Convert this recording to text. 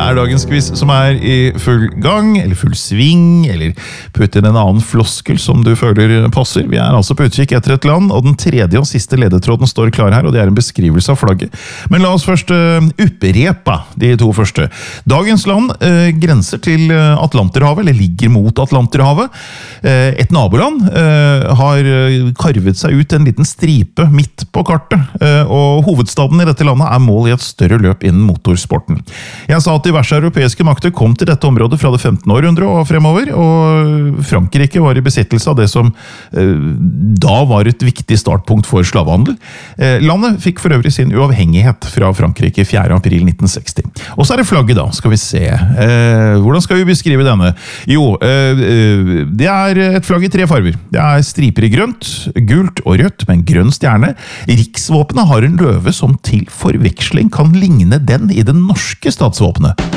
dagens quiz som i full gang, eller full sving, eller putt inn en annen floskel som du føler passer. Vi altså på utkikk etter et land, og den tredje og siste ledetråden står klar her, og det en beskrivelse av flagget. Men la oss først upprepa de to første. Dagens land grenser til Atlanterhavet, eller ligger mot Atlanterhavet. Et naboland har karvet seg ut en liten stripe midt på kartet, og hovedstaden i dette landet mål i et større løp innen motorsporten. Jeg sa at diverse europeiske makter kom til dette området fra det 15. århundre og fremover, og Frankrike var i besittelse av det som da var et viktig startpunkt for slavehandel. Landet fikk for øvrig sin uavhengighet fra Frankrike 4. april 1960. Og så det flagget da, skal vi se. Hvordan skal vi beskrive denne? Jo, det et flagg i 3 farver. Det striper i grønt, gult og rødt med en grønn stjerne. Riksvåpenet har en løve som til forveksling kan ligne den i det norske statsvåpenet.